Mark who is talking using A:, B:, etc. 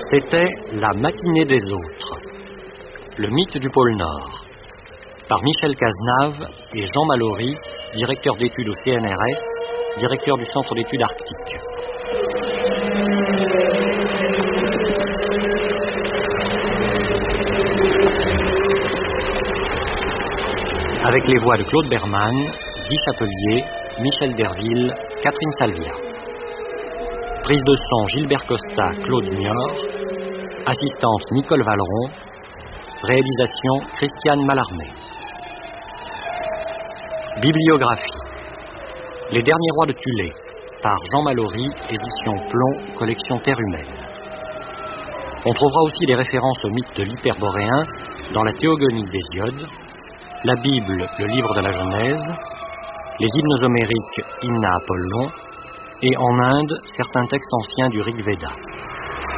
A: C'était La matinée des autres, le mythe du pôle Nord, par Michel Cazenave et Jean Mallory, directeur d'études au CNRS, directeur du Centre d'études arctiques. Avec les voix de Claude Berman, Guy Chapelier, Michel Derville, Catherine Salvia. Prise de son Gilbert Costa, Claude Niort. Assistante Nicole Valeron. Réalisation Christiane Mallarmé. Bibliographie. Les derniers rois de Thulé, par Jean Mallory, édition Plomb, collection Terre humaine. On trouvera aussi des références au mythe de l'Hyperboréen dans la Théogonie d'Hésiode, la Bible, le livre de la Genèse, les hymnes homériques, hymne à Apollon, et en Inde, certains textes anciens du Rig Veda.